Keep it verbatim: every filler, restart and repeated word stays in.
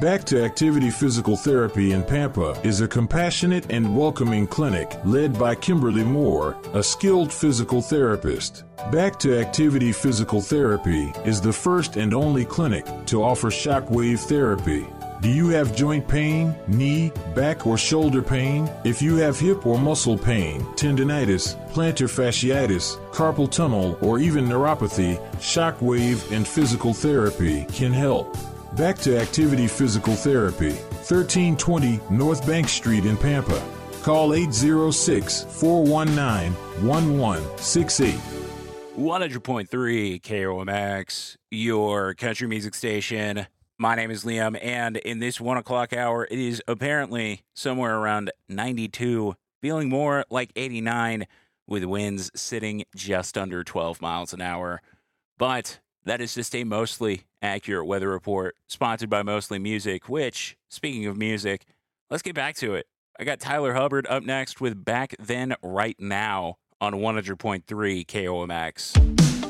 Back to Activity Physical Therapy in Pampa is a compassionate and welcoming clinic led by Kimberly Moore, a skilled physical therapist. Back to Activity Physical Therapy is the first and only clinic to offer shockwave therapy. Do you have joint pain, knee, back, or shoulder pain? If you have hip or muscle pain, tendinitis, plantar fasciitis, carpal tunnel, or even neuropathy, shockwave and physical therapy can help. Back to Activity Physical Therapy, thirteen twenty North Bank Street in Pampa. Call eight zero six, four one nine, one one six eight. one hundred point three K O M X, your country music station. My name is Liam, and in this one o'clock hour, it is apparently somewhere around ninety-two, feeling more like eighty-nine, with winds sitting just under twelve miles an hour. But that is just a mostly accurate weather report, sponsored by Mostly Music, which, speaking of music, let's get back to it. I got Tyler Hubbard up next with Back Then Right Now on one hundred point three K O M X.